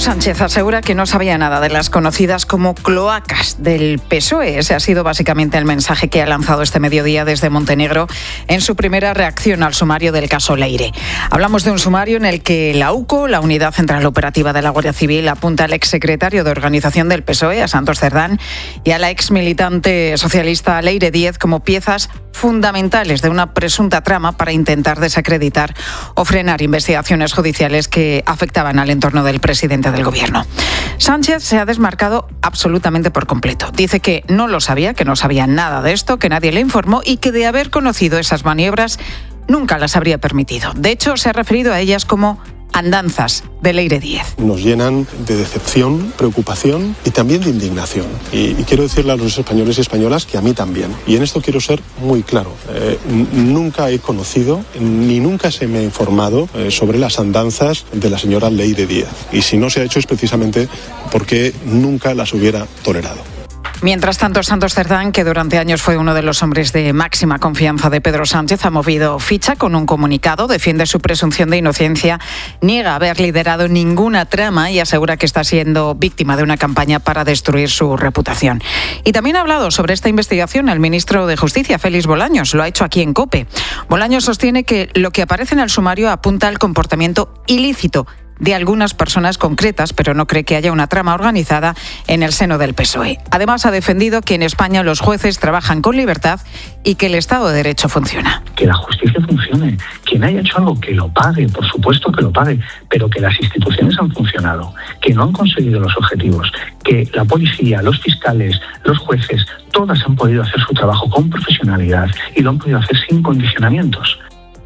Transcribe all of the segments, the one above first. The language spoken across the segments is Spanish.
Sánchez asegura que no sabía nada de las conocidas como cloacas del PSOE. Ese ha sido básicamente el mensaje que ha lanzado este mediodía desde Montenegro en su primera reacción al sumario del caso Leire. Hablamos de un sumario en el que la UCO, la Unidad Central Operativa de la Guardia Civil, apunta al exsecretario de Organización del PSOE, a Santos Cerdán, y a la exmilitante socialista Leire Díez como piezas fundamentales de una presunta trama para intentar desacreditar o frenar investigaciones judiciales que afectaban al entorno del presidente del Gobierno. Sánchez se ha desmarcado absolutamente por completo. Dice que no lo sabía, que no sabía nada de esto, que nadie le informó y que de haber conocido esas maniobras nunca las habría permitido. De hecho, se ha referido a ellas como andanzas de Leire Díez. Nos llenan de decepción, preocupación y también de indignación. Y quiero decirle a los españoles y españolas que a mí también. Y en esto quiero ser muy claro. Nunca he conocido ni nunca se me ha informado sobre las andanzas de la señora Leire Díez. Y si no se ha hecho es precisamente porque nunca las hubiera tolerado. Mientras tanto, Santos Cerdán, que durante años fue uno de los hombres de máxima confianza de Pedro Sánchez, ha movido ficha con un comunicado, defiende su presunción de inocencia, niega haber liderado ninguna trama y asegura que está siendo víctima de una campaña para destruir su reputación. Y también ha hablado sobre esta investigación el ministro de Justicia, Félix Bolaños, lo ha hecho aquí en COPE. Bolaños sostiene que lo que aparece en el sumario apunta al comportamiento ilícito de algunas personas concretas, pero no cree que haya una trama organizada en el seno del PSOE. Además, ha defendido que en España los jueces trabajan con libertad y que el Estado de Derecho funciona. Que la justicia funcione. Quien haya hecho algo, que lo pague, por supuesto que lo pague, pero que las instituciones han funcionado, que no han conseguido los objetivos, que la policía, los fiscales, los jueces, todas han podido hacer su trabajo con profesionalidad y lo han podido hacer sin condicionamientos.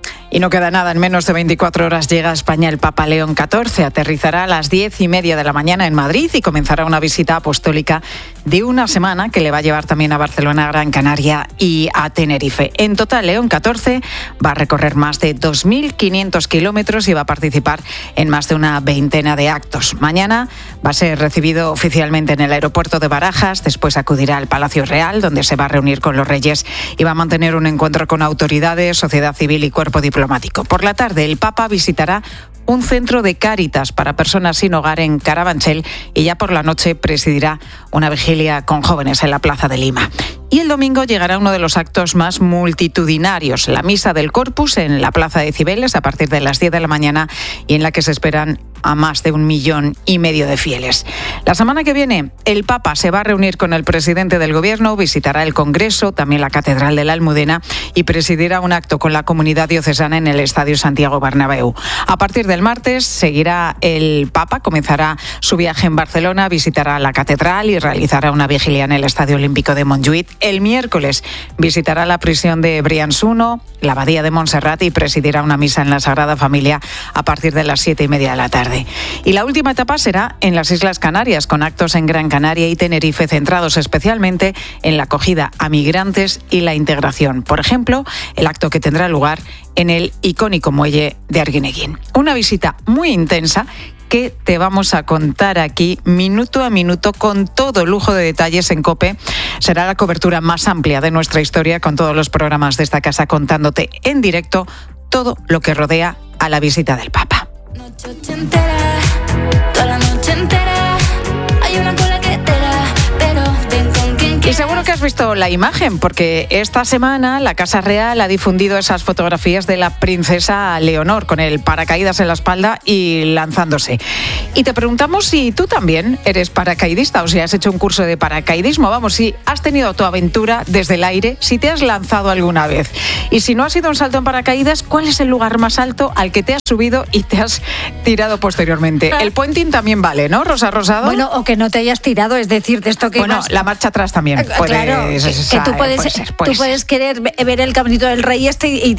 Y no queda nada, en menos de 24 horas llega a España el Papa León XIV. Aterrizará a las 10:30 de la mañana en Madrid y comenzará una visita apostólica de una semana que le va a llevar también a Barcelona, Gran Canaria y a Tenerife. En total, León XIV va a recorrer más de 2.500 kilómetros y va a participar en más de una veintena de actos. Mañana va a ser recibido oficialmente en el aeropuerto de Barajas, después acudirá al Palacio Real, donde se va a reunir con los reyes y va a mantener un encuentro con autoridades, sociedad civil y cuerpo diplomático. Por la tarde, el Papa visitará un centro de Cáritas para personas sin hogar en Carabanchel y ya por la noche presidirá una vigilia con jóvenes en la Plaza de Lima. Y el domingo llegará uno de los actos más multitudinarios, la Misa del Corpus en la Plaza de Cibeles a partir de las 10 de la mañana y en la que se esperan a más de 1,5 millones de fieles. La semana que viene, el Papa se va a reunir con el presidente del Gobierno, visitará el Congreso, también la Catedral de la Almudena y presidirá un acto con la comunidad diocesana en el Estadio Santiago Bernabéu. A partir del martes seguirá el Papa, comenzará su viaje en Barcelona, visitará la Catedral y realizará una vigilia en el Estadio Olímpico de Montjuïc. El miércoles visitará la prisión de Brians-I, la Abadía de Montserrat y presidirá una misa en la Sagrada Familia a partir de las 7:30 de la tarde. Y la última etapa será en las Islas Canarias, con actos en Gran Canaria y Tenerife centrados especialmente en la acogida a migrantes y la integración. Por ejemplo, el acto que tendrá lugar en el icónico muelle de Arguineguín. Una visita muy intensa que te vamos a contar aquí minuto a minuto con todo lujo de detalles en COPE. Será la cobertura más amplia de nuestra historia con todos los programas de esta casa contándote en directo todo lo que rodea a la visita del Papa. Noche entera, toda la noche entera, hay una cola que te da, pero ven con quien Y seguro que has visto la imagen, porque esta semana la Casa Real ha difundido esas fotografías de la princesa Leonor con el paracaídas en la espalda y lanzándose. Y te preguntamos si tú también eres paracaidista o si has hecho un curso de paracaidismo. Vamos, si has tenido tu aventura desde el aire, si te has lanzado alguna vez. Y si no ha sido un salto en paracaídas, ¿cuál es el lugar más alto al que te has subido y te has tirado posteriormente? El puenting también vale, ¿no, Rosa Rosado? Bueno, o que no te hayas tirado, es decir, de esto que bueno, la marcha atrás también. Claro, que tú puedes querer ver el Caminito del Rey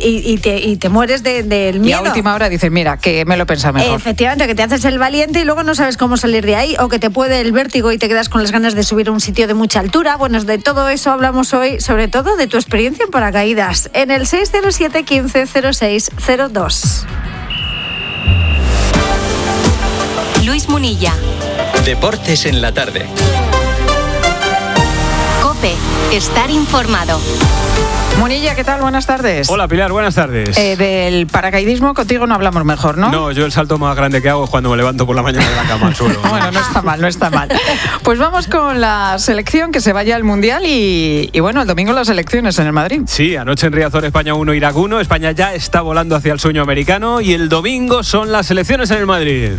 y te mueres del miedo. Y a última hora dices, mira, que me lo he pensado mejor. Efectivamente, que te haces el valiente y luego no sabes cómo salir de ahí, o que te puede el vértigo y te quedas con las ganas de subir a un sitio de mucha altura. Bueno, de todo eso hablamos hoy, sobre todo de tu experiencia en paracaídas, en el 607 15 06 02. Luis Munilla. Deportes en la tarde. COPE. Estar informado. Munilla, ¿qué tal? Buenas tardes. Hola Pilar, buenas tardes. Del paracaidismo contigo no hablamos mejor, ¿no? No, yo el salto más grande que hago es cuando me levanto por la mañana de la cama al suelo. Bueno, no está mal. Pues vamos con la selección que se vaya al Mundial y bueno, el domingo las elecciones en el Madrid. Sí, anoche en Riazor España 1, Irak 1. España ya está volando hacia el sueño americano y el domingo son las elecciones en el Madrid.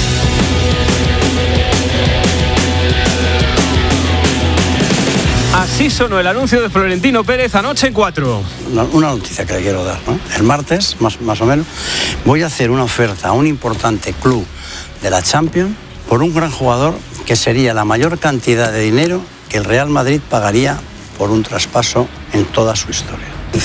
Así sonó el anuncio de Florentino Pérez anoche en 4. Una noticia que le quiero dar, ¿no? El martes, más o menos, voy a hacer una oferta a un importante club de la Champions por un gran jugador que sería la mayor cantidad de dinero que el Real Madrid pagaría por un traspaso en toda su historia.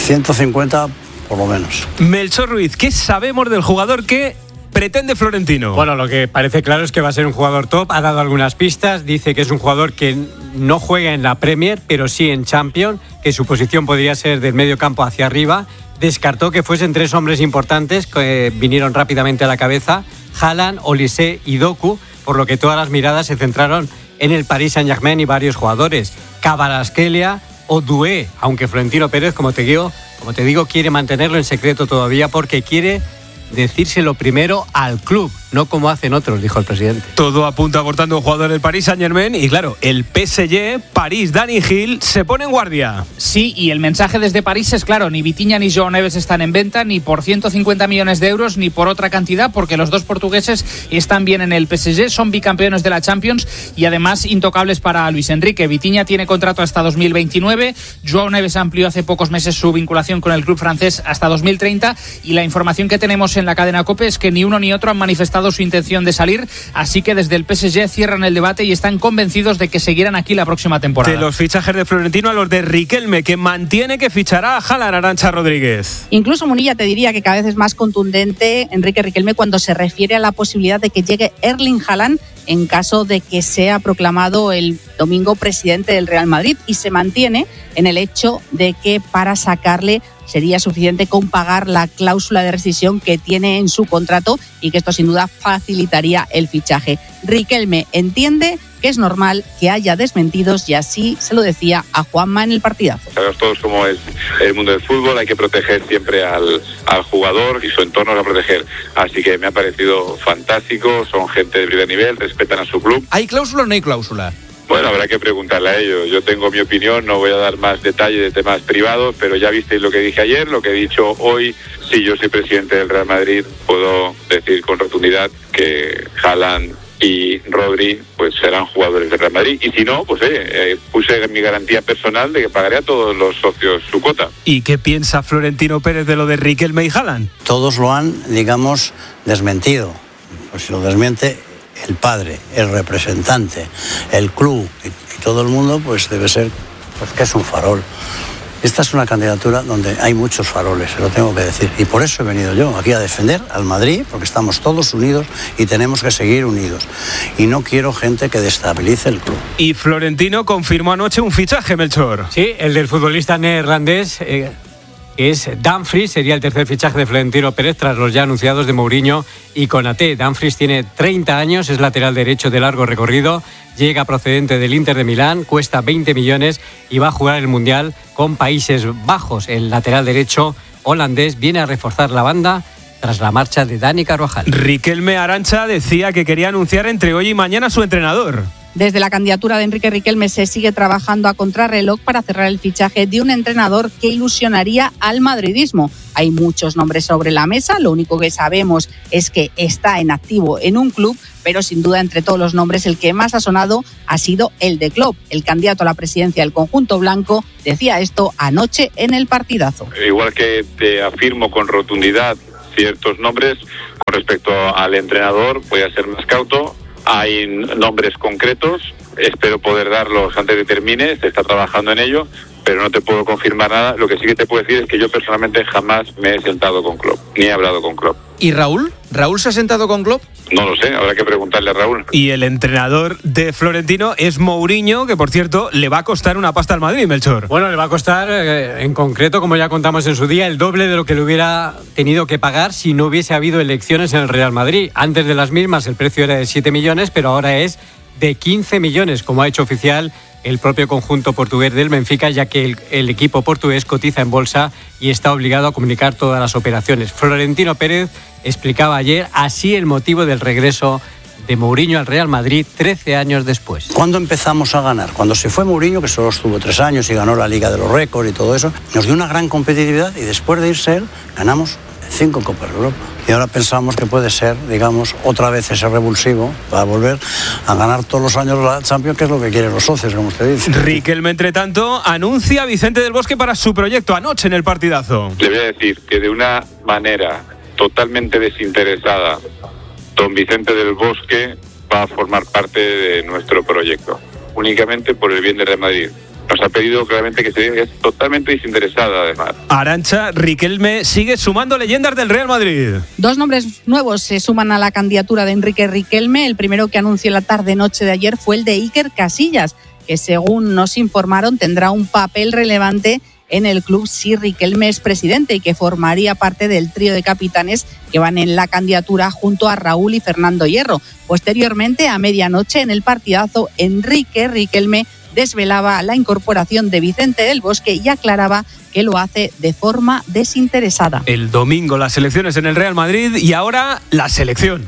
150 por lo menos. Melchor Ruiz, ¿qué sabemos del jugador que pretende Florentino? Bueno, lo que parece claro es que va a ser un jugador top. Ha dado algunas pistas. Dice que es un jugador que no juega en la Premier, pero sí en Champions, que su posición podría ser del medio campo hacia arriba. Descartó que fuesen 3 hombres importantes que vinieron rápidamente a la cabeza: Haaland, Olise y Doku, por lo que todas las miradas se centraron en el Paris Saint-Germain y varios jugadores. Kvaratskhelia o Doué, aunque Florentino Pérez, como te digo, quiere mantenerlo en secreto todavía porque quiere decírselo primero al club, no como hacen otros, dijo el presidente. Todo apunta aportando un jugador del Paris Saint-Germain y claro, el PSG, París, Dani Gil, se pone en guardia. Sí, y el mensaje desde París es claro: ni Vitinha ni João Neves están en venta, ni por 150 millones de euros, ni por otra cantidad, porque los dos portugueses están bien en el PSG, son bicampeones de la Champions y además intocables para Luis Enrique. Vitinha tiene contrato hasta 2029, João Neves amplió hace pocos meses su vinculación con el club francés hasta 2030 y la información que tenemos en la cadena COPE es que ni uno ni otro han manifestado su intención de salir, así que desde el PSG cierran el debate y están convencidos de que seguirán aquí la próxima temporada. De los fichajes de Florentino a los de Riquelme, que mantiene que fichará a Haaland, Arantxa Rodríguez. Incluso, Munilla, te diría que cada vez es más contundente Enrique Riquelme cuando se refiere a la posibilidad de que llegue Erling Haaland en caso de que sea proclamado el domingo presidente del Real Madrid, y se mantiene en el hecho de que para sacarle sería suficiente con pagar la cláusula de rescisión que tiene en su contrato y que esto sin duda facilitaría el fichaje. Riquelme entiende que es normal que haya desmentidos y así se lo decía a Juanma en el partidazo. Sabemos todos cómo es el mundo del fútbol, hay que proteger siempre al jugador y su entorno a proteger. Así que me ha parecido fantástico, son gente de primer nivel, respetan a su club. ¿Hay cláusula o no hay cláusula? Bueno, habrá que preguntarle a ellos. Yo tengo mi opinión, no voy a dar más detalle de temas privados, pero ya visteis lo que dije ayer, lo que he dicho hoy. Si yo soy presidente del Real Madrid, puedo decir con rotundidad que Haaland y Rodri pues serán jugadores del Real Madrid, y si no, pues puse mi garantía personal de que pagaré a todos los socios su cuota. ¿Y qué piensa Florentino Pérez de lo de Riquelme y Haaland? Todos lo han, digamos, desmentido. Pues si lo desmiente el padre, el representante, el club y todo el mundo, pues debe ser pues que es un farol. Esta es una candidatura donde hay muchos faroles, se lo tengo que decir. Y por eso he venido yo aquí a defender al Madrid, porque estamos todos unidos y tenemos que seguir unidos. Y no quiero gente que destabilice el club. Y Florentino confirmó anoche un fichaje, Melchor. Sí, el del futbolista neerlandés, es Dumfries, sería el tercer fichaje de Florentino Pérez tras los ya anunciados de Mourinho y Konaté. Dumfries tiene 30 años, es lateral derecho de largo recorrido, llega procedente del Inter de Milán, cuesta 20 millones y va a jugar el Mundial con Países Bajos. El lateral derecho holandés viene a reforzar la banda tras la marcha de Dani Carvajal. Riquelme, Arantxa, decía que quería anunciar entre hoy y mañana su entrenador. Desde la candidatura de Enrique Riquelme se sigue trabajando a contrarreloj para cerrar el fichaje de un entrenador que ilusionaría al madridismo. Hay muchos nombres sobre la mesa, lo único que sabemos es que está en activo en un club, pero sin duda entre todos los nombres el que más ha sonado ha sido el de Klopp. El candidato a la presidencia del conjunto blanco decía esto anoche en el partidazo. Igual que te afirmo con rotundidad ciertos nombres, con respecto al entrenador voy a ser más cauto. Hay nombres concretos, espero poder darlos antes de que termine, se está trabajando en ello, pero no te puedo confirmar nada. Lo que sí que te puedo decir es que yo personalmente jamás me he sentado con Klopp, ni he hablado con Klopp. ¿Y Raúl? ¿Raúl se ha sentado con Klopp? No lo sé, habrá que preguntarle a Raúl. Y el entrenador de Florentino es Mourinho, que por cierto le va a costar una pasta al Madrid, Melchor. Bueno, le va a costar en concreto, como ya contamos en su día, el doble de lo que le hubiera tenido que pagar si no hubiese habido elecciones en el Real Madrid. Antes de las mismas el precio era de 7 millones, pero ahora es de 15 millones, como ha hecho oficial el propio conjunto portugués del Benfica, ya que el equipo portugués cotiza en bolsa y está obligado a comunicar todas las operaciones. Florentino Pérez explicaba ayer así el motivo del regreso de Mourinho al Real Madrid 13 años después. ¿Cuándo empezamos a ganar? Cuando se fue Mourinho, que solo estuvo 3 años y ganó la Liga de los Récords y todo eso, nos dio una gran competitividad y después de irse él, ganamos 5 Copas de Europa. Y ahora pensamos que puede ser, digamos, otra vez ese revulsivo para volver a ganar todos los años la Champions, que es lo que quieren los socios, como usted dice. Riquelme, entre tanto, anuncia a Vicente del Bosque para su proyecto anoche en el partidazo. Le voy a decir que de una manera totalmente desinteresada, don Vicente del Bosque va a formar parte de nuestro proyecto, únicamente por el bien del Real Madrid. Nos ha pedido claramente que se diga que es totalmente desinteresada, además. Arancha, Riquelme sigue sumando leyendas del Real Madrid. 2 nombres nuevos se suman a la candidatura de Enrique Riquelme. El primero que anunció la tarde-noche de ayer fue el de Iker Casillas, que según nos informaron tendrá un papel relevante en el club si Riquelme es presidente y que formaría parte del trío de capitanes que van en la candidatura junto a Raúl y Fernando Hierro. Posteriormente, a medianoche, en el partidazo, Enrique Riquelme desvelaba la incorporación de Vicente del Bosque y aclaraba que lo hace de forma desinteresada. El domingo las elecciones en el Real Madrid y ahora la selección.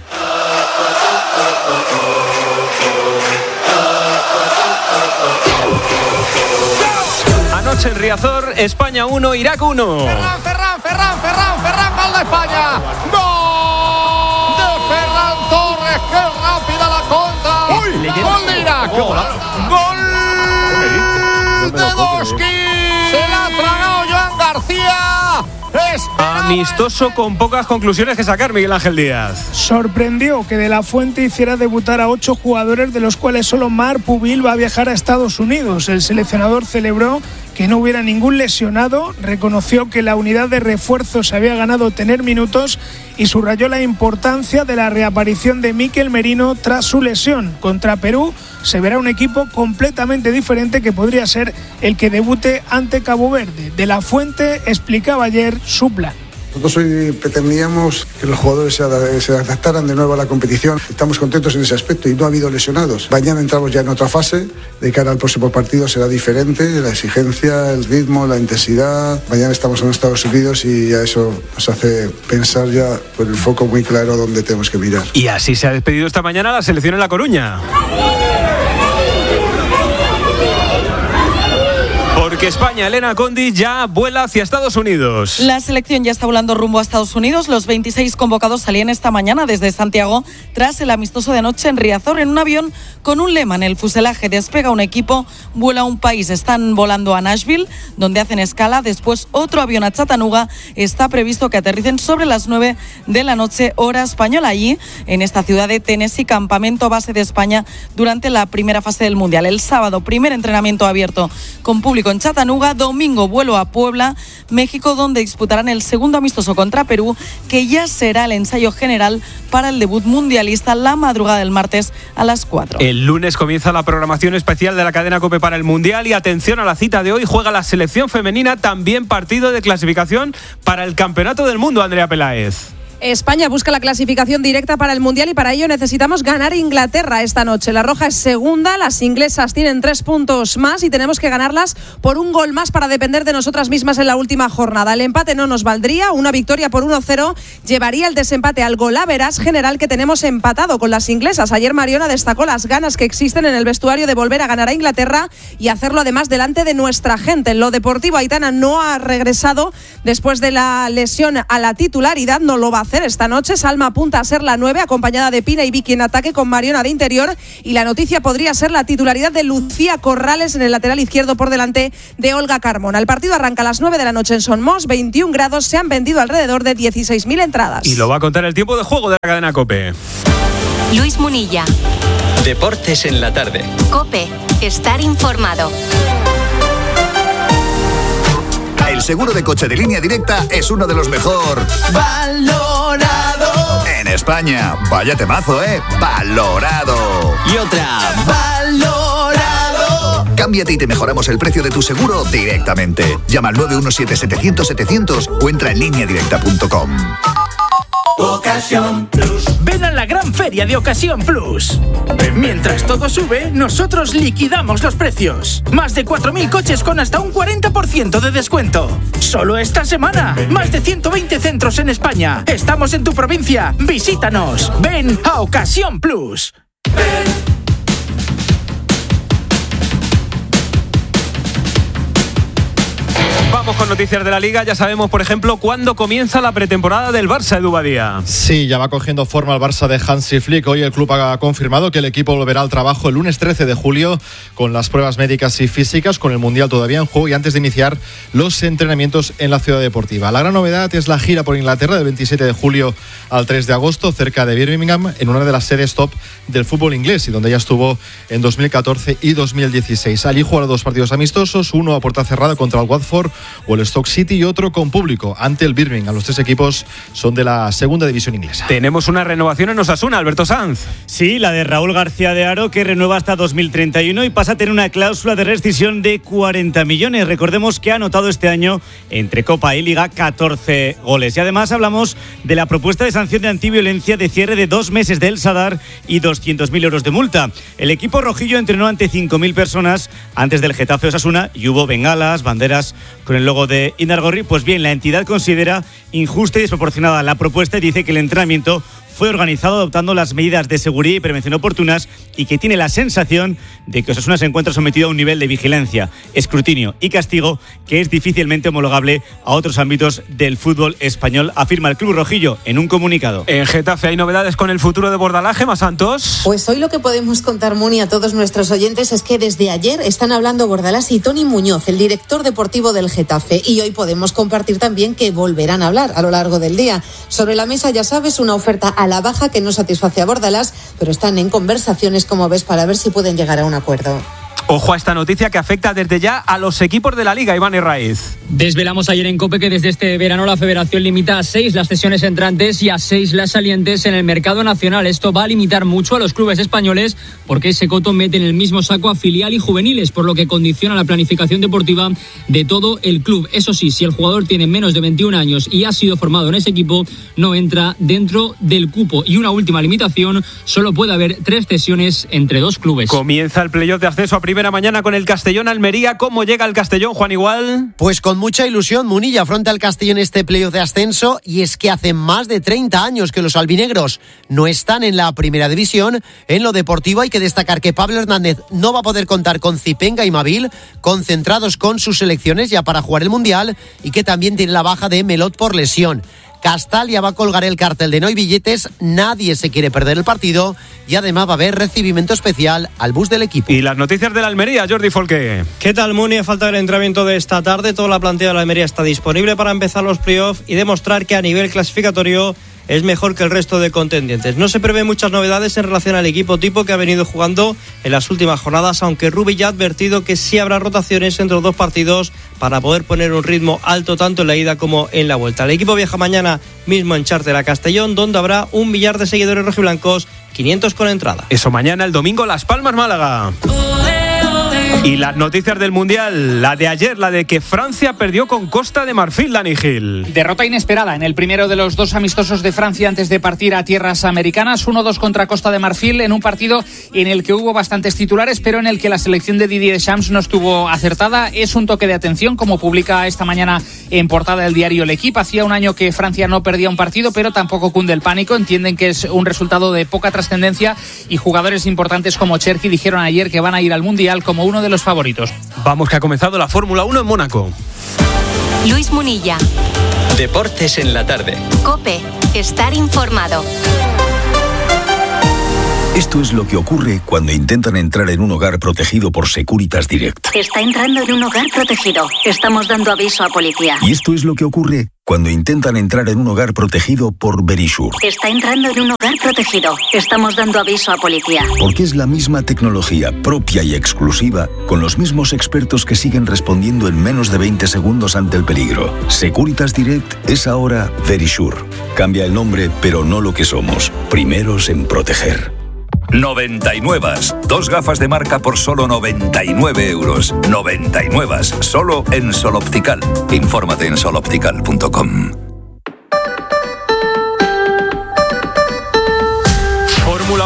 Anoche en Riazor, España 1, Irak 1. Ferran, gol de España. ¡Gol de Ferran Torres! ¡Qué rápida la contra! ¡Gol de Irak! ¡Gol de Doski! ¡Se la ha tragado Joan García! Amistoso con pocas conclusiones que sacar, Miguel Ángel Díaz. Sorprendió que De la Fuente hiciera debutar a 8 jugadores, de los cuales solo Marc Pubil va a viajar a Estados Unidos. El seleccionador celebró que no hubiera ningún lesionado, reconoció que la unidad de refuerzos había ganado tener minutos y subrayó la importancia de la reaparición de Mikel Merino tras su lesión. Contra Perú se verá un equipo completamente diferente que podría ser el que debute ante Cabo Verde. De la Fuente explicaba ayer su plan. Nosotros hoy pretendíamos que los jugadores se adaptaran de nuevo a la competición. Estamos contentos en ese aspecto y no ha habido lesionados. Mañana entramos ya en otra fase. De cara al próximo partido será diferente. La exigencia, el ritmo, la intensidad. Mañana estamos en Estados Unidos y ya eso nos hace pensar ya con el foco muy claro dónde tenemos que mirar. Y así se ha despedido esta mañana la selección en La Coruña. Porque España, Elena Condi, ya vuela hacia Estados Unidos. La selección ya está volando rumbo a Estados Unidos. Los 26 convocados salían esta mañana desde Santiago tras el amistoso de anoche en Riazor en un avión con un lema en el fuselaje. Despega un equipo, vuela a un país. Están volando a Nashville, donde hacen escala. Después otro avión a Chattanooga. Está previsto que aterricen sobre las 9 de la noche, hora española. Allí, en esta ciudad de Tennessee, campamento base de España durante la primera fase del Mundial. El sábado, primer entrenamiento abierto con público en Chattanooga. Domingo, vuelo a Puebla, México, donde disputarán el segundo amistoso contra Perú, que ya será el ensayo general para el debut mundialista la madrugada del martes a las 4. El lunes comienza la programación especial de la cadena COPE para el Mundial y atención a la cita de hoy, juega la selección femenina, también partido de clasificación para el Campeonato del Mundo, Andrea Peláez. España busca la clasificación directa para el Mundial y para ello necesitamos ganar Inglaterra esta noche. La roja es segunda, las inglesas tienen 3 puntos más y tenemos que ganarlas por un gol más para depender de nosotras mismas en la última jornada. El empate no nos valdría, una victoria por 1-0 llevaría el desempate al golaveras general que tenemos empatado con las inglesas. Ayer Mariona destacó las ganas que existen en el vestuario de volver a ganar a Inglaterra y hacerlo además delante de nuestra gente. En lo deportivo, Aitana no ha regresado después de la lesión a la titularidad, no lo va a hacer esta noche. Salma apunta a ser la 9, acompañada de Pina y Vicky en ataque con Mariona de interior, y la noticia podría ser la titularidad de Lucía Corrales en el lateral izquierdo por delante de Olga Carmona. El partido arranca a las 9 de la noche en Son Mos, 21 grados, se han vendido alrededor de 16.000 entradas. Y lo va a contar el tiempo de juego de la cadena COPE. Luis Munilla. Deportes en la tarde. COPE, estar informado. El seguro de coche de Línea Directa es uno de los mejor valorado en España. Vaya temazo, ¿eh? Valorado. Y otra. Valorado. Cámbiate y te mejoramos el precio de tu seguro directamente. Llama al 917-700-700 o entra en lineadirecta.com. Ocasión Plus. Ven a la gran feria de Ocasión Plus. Mientras todo sube, nosotros liquidamos los precios. Más de 4.000 coches con hasta un 40% de descuento. Solo esta semana. Más de 120 centros en España. Estamos en tu provincia. Visítanos. Ven a Ocasión Plus. Vamos con noticias de la Liga. Ya sabemos, por ejemplo, cuándo comienza la pretemporada del Barça, Edu Badía. Sí, ya va cogiendo forma el Barça de Hansi Flick. Hoy el club ha confirmado que el equipo volverá al trabajo el lunes 13 de julio con las pruebas médicas y físicas, con el Mundial todavía en juego y antes de iniciar los entrenamientos en la ciudad deportiva. La gran novedad es la gira por Inglaterra del 27 de julio al 3 de agosto, cerca de Birmingham, en una de las sedes top del fútbol inglés y donde ya estuvo en 2014 y 2016. Allí jugará 2 partidos amistosos, uno a puerta cerrada contra el Watford o el Stoke City y otro con público ante el Birmingham. Los 3 equipos son de la segunda división inglesa. Tenemos una renovación en Osasuna, Alberto Sanz. Sí, la de Raúl García de Haro, que renueva hasta 2031 y pasa a tener una cláusula de rescisión de 40 millones. Recordemos que ha anotado este año entre Copa y Liga 14 goles. Y además hablamos de la propuesta de sanción de antiviolencia de cierre de 2 meses del Sadar y 200.000 euros de multa. El equipo rojillo entrenó ante 5.000 personas antes del Getafe Osasuna y hubo bengalas, banderas con el logo de Inargorri. Pues bien, la entidad considera injusta y desproporcionada la propuesta y dice que el entrenamiento fue organizado adoptando las medidas de seguridad y prevención oportunas y que tiene la sensación de que Osasuna se encuentra sometido a un nivel de vigilancia, escrutinio y castigo que es difícilmente homologable a otros ámbitos del fútbol español, afirma el club rojillo en un comunicado. En Getafe hay novedades con el futuro de Bordalás, Gemma Santos. Pues hoy lo que podemos contar, Muni, a todos nuestros oyentes es que desde ayer están hablando Bordalás y Toni Muñoz, el director deportivo del Getafe, y hoy podemos compartir también que volverán a hablar a lo largo del día. Sobre la mesa, ya sabes, una oferta a la baja que no satisface a Bordalás, pero están en conversaciones, como ves, para ver si pueden llegar a un acuerdo. Ojo a esta noticia que afecta desde ya a los equipos de la Liga, Iván Herraiz. Desvelamos ayer en COPE que desde este verano la Federación limita a 6 las cesiones entrantes y a 6 las salientes en el mercado nacional. Esto va a limitar mucho a los clubes españoles porque ese coto mete en el mismo saco a filial y juveniles, por lo que condiciona la planificación deportiva de todo el club. Eso sí, si el jugador tiene menos de 21 años y ha sido formado en ese equipo, no entra dentro del cupo. Y una última limitación, solo puede haber 3 cesiones entre 2 clubes. Comienza el playoff de acceso a primera mañana con el Castellón Almería. ¿Cómo llega el Castellón, Juan Igual? Pues con mucha ilusión, Munilla afronta el Castellón este playoff de ascenso, y es que hace más de 30 años que los albinegros no están en la primera división. En lo deportivo hay que destacar que Pablo Hernández no va a poder contar con Zipenga y Mavil, concentrados con sus selecciones ya para jugar el Mundial, y que también tiene la baja de Melot por lesión. Castalia va a colgar el cartel de no hay billetes, nadie se quiere perder el partido y además va a haber recibimiento especial al bus del equipo. Y las noticias de la Almería, Jordi Folqué. ¿Qué tal, Muni? A falta del entrenamiento de esta tarde, toda la plantilla de la Almería está disponible para empezar los playoffs y demostrar que a nivel clasificatorio es mejor que el resto de contendientes. No se prevén muchas novedades en relación al equipo tipo que ha venido jugando en las últimas jornadas, aunque Rubi ya ha advertido que sí habrá rotaciones entre los 2 partidos para poder poner un ritmo alto tanto en la ida como en la vuelta. El equipo viaja mañana mismo en charter a Castellón, donde habrá 1 millar de seguidores rojiblancos, 500 con entrada. Eso mañana, el domingo, Las Palmas, Málaga. Y las noticias del Mundial, la de ayer, la de que Francia perdió con Costa de Marfil, Dani Gil. Derrota inesperada en el primero de los 2 amistosos de Francia antes de partir a tierras americanas, 1-2 contra Costa de Marfil, en un partido en el que hubo bastantes titulares, pero en el que la selección de Didier Deschamps no estuvo acertada. Es un toque de atención, como publica esta mañana en portada el diario L'Equipe. Hacía un año que Francia no perdía un partido, pero tampoco cunde el pánico. Entienden que es un resultado de poca trascendencia y jugadores importantes como Cherki dijeron ayer que van a ir al Mundial como uno de los favoritos. Vamos, que ha comenzado la Fórmula 1 en Mónaco. Luis Munilla. Deportes en la tarde. COPE. Estar informado. Esto es lo que ocurre cuando intentan entrar en un hogar protegido por Securitas Direct. Está entrando en un hogar protegido. Estamos dando aviso a policía. Y esto es lo que ocurre cuando intentan entrar en un hogar protegido por Verisure. Está entrando en un hogar protegido. Estamos dando aviso a policía. Porque es la misma tecnología propia y exclusiva, con los mismos expertos que siguen respondiendo en menos de 20 segundos ante el peligro. Securitas Direct es ahora Verisure. Cambia el nombre, pero no lo que somos. Primeros en proteger. 99. 2 gafas de marca por solo 99 euros. 99. Solo en Sol Optical. Infórmate en soloptical.com.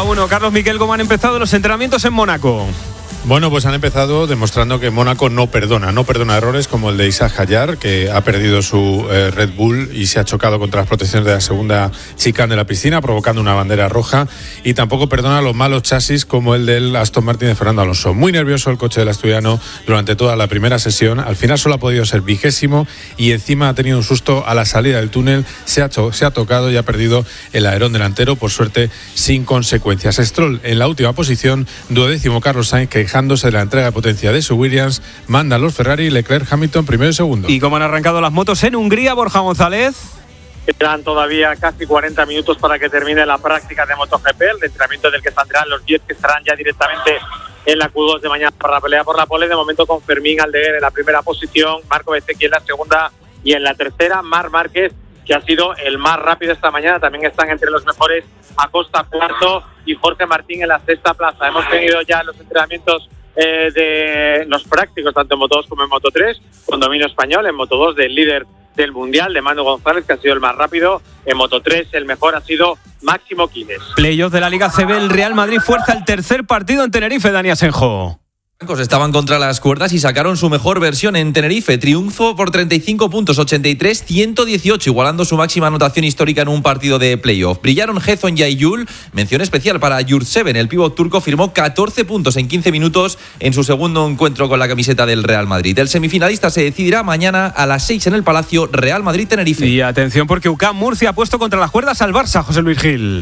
1. Carlos Miquel, ¿cómo han empezado los entrenamientos en Mónaco? Bueno, pues han empezado demostrando que Mónaco no perdona errores como el de Isaac Hayar, que ha perdido su Red Bull y se ha chocado contra las protecciones de la segunda chicane de la piscina, provocando una bandera roja, y tampoco perdona los malos chasis como el del Aston Martin de Fernando Alonso. Muy nervioso el coche del asturiano durante toda la primera sesión, al final solo ha podido ser 20º y encima ha tenido un susto a la salida del túnel, se ha tocado y ha perdido el alerón delantero, por suerte sin consecuencias. Stroll en la última posición, 12º Carlos Sainz, quejándose de la entrega de potencia de su Williams, manda a los Ferrari, Leclerc, Hamilton primero y segundo. ¿Y cómo han arrancado las motos en Hungría, Borja González? Quedan todavía casi 40 minutos para que termine la práctica de MotoGP, el entrenamiento del que saldrán los 10 que estarán ya directamente en la Q2 de mañana para la pelea por la pole, de momento con Fermín Aldeguer en la primera posición, Marco Bezzecchi en la segunda y en la tercera Marc Márquez, que ha sido el más rápido esta mañana, también están entre los mejores Acosta cuarto y Jorge Martín en la sexta plaza. Hemos tenido ya los entrenamientos de los prácticos, tanto en Moto2 como en Moto3, con dominio español, en Moto2 del líder del Mundial, de Manu González, que ha sido el más rápido, en Moto3 el mejor ha sido Máximo Quiles. Playoff de la Liga CB, el Real Madrid fuerza el tercer partido en Tenerife, Dani Asenjo. Estaban contra las cuerdas y sacaron su mejor versión en Tenerife. Triunfo por 35 puntos, 83-118, igualando su máxima anotación histórica en un partido de playoff. Brillaron Gezon y Ayul. Mención especial para Yurtseven. El pívot turco firmó 14 puntos en 15 minutos en su segundo encuentro con la camiseta del Real Madrid. El semifinalista se decidirá mañana a las 6 en el Palacio, Real Madrid-Tenerife. Y atención porque UCAM Murcia ha puesto contra las cuerdas al Barça, José Luis Gil.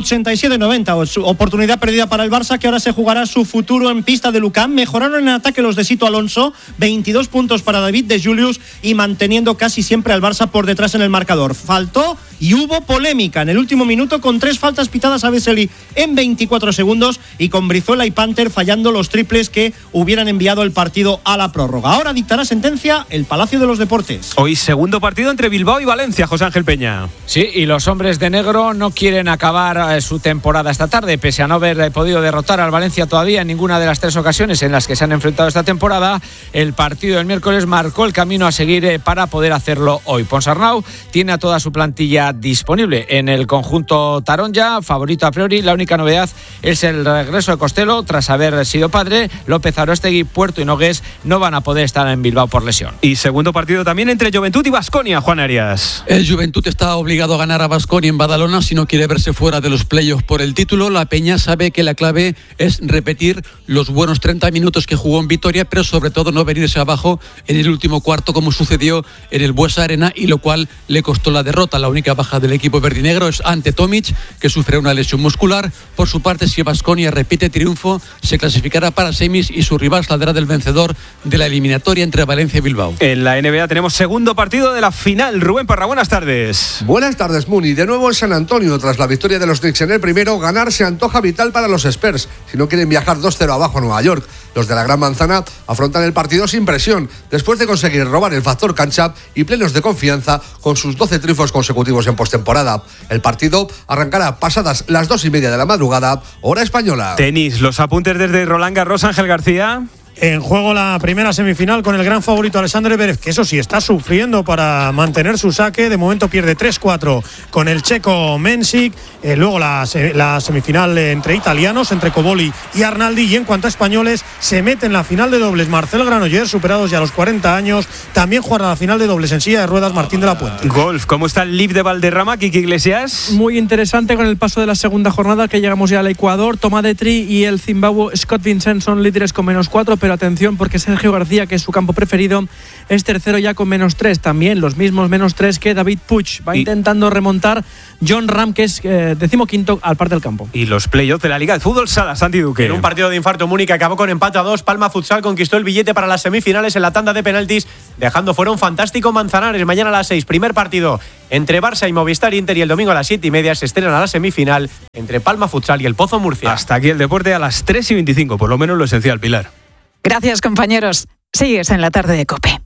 87-90, oportunidad perdida para el Barça, que ahora se jugará su futuro en pista del UCAM. Mejoraron en ataque los de Sito Alonso, 22 puntos para David de Julius y manteniendo casi siempre al Barça por detrás en el marcador. Faltó y hubo polémica en el último minuto con 3 faltas pitadas a Vesely en 24 segundos y con Brizuela y Panther fallando los triples que hubieran enviado el partido a la prórroga. Ahora dictará sentencia el Palacio de los Deportes. Hoy segundo partido entre Bilbao y Valencia, José Ángel Peña. Sí, y los hombres de negro no quieren acabar su temporada esta tarde, pese a no haber podido derrotar al Valencia todavía en ninguna de las 3 ocasiones en las que se han enfrentado esta temporada. El partido del miércoles marcó el camino a seguir para poder hacerlo hoy. Ponsarnau tiene a toda su plantilla disponible en el conjunto taronja, favorito a priori. La única novedad es el regreso de Costello tras haber sido padre. López Aróstegui, Puerto y Nogués no van a poder estar en Bilbao por lesión. Y segundo partido también entre Juventud y Baskonia, Juan Arias. El Juventud está obligado a ganar a Baskonia en Badalona si no quiere verse fuera de los playoffs por el título. La Peña sabe que la clave es repetir los buenos 30 minutos que jugó en Vitoria, pero sobre todo no venirse abajo en el último cuarto como sucedió en el Buesa Arena, y lo cual le costó la derrota. La única baja del equipo verdinegro es Ante Tomic, que sufre una lesión muscular. Por su parte, si Baskonia repite triunfo, se clasificará para semis y su rival saldrá del vencedor de la eliminatoria entre Valencia y Bilbao. En la NBA tenemos segundo partido de la final. Rubén Parra, buenas tardes. Buenas tardes, Muni. De nuevo en San Antonio, tras la victoria de los Knicks en el primero, ganar se antoja vital para los Spurs si no quieren viajar 2-0 abajo a Nueva York. Los de la Gran Manzana afrontan el partido sin presión, después de conseguir robar el factor cancha y plenos de confianza con sus 12 triunfos consecutivos en postemporada. El partido arrancará pasadas las 2:30 de la madrugada, hora española. Tenis, los apuntes desde Roland Garros, Ángel García. En juego la primera semifinal con el gran favorito Alexander Zverev, que eso sí está sufriendo para mantener su saque. De momento pierde 3-4 con el checo Mensik. Luego la semifinal entre italianos, entre Coboli y Arnaldi. Y en cuanto a españoles, se mete en la final de dobles Marcel Granollers, superados ya los 40 años. También jugará la final de dobles en silla de ruedas Martín de la Puente. Golf, ¿cómo está el Liv de Valderrama, Kiki Iglesias? Muy interesante con el paso de la segunda jornada, que llegamos ya al Ecuador. Tomás Detri y el Zimbabue Scott Vincent son líderes con -4, pero atención porque Sergio García, que es su campo preferido, es tercero ya con -3. También los mismos -3 que David Puig. Va intentando remontar John Ram, que es 15º al par del campo. Y los playoffs de la Liga de Fútbol Sala, Santi Duque. En un partido de infarto, Múnich acabó con empate a 2. Palma Futsal conquistó el billete para las semifinales en la tanda de penaltis, dejando fuera un fantástico Manzanares. Mañana a las 6, primer partido entre Barça y Movistar Inter, y el domingo a las 7:30 se estrena la semifinal entre Palma Futsal y el Pozo Murcia. Hasta aquí el deporte a las 3:25, por lo menos lo esencial, Pilar. Gracias, compañeros. Sigues en la tarde de COPE.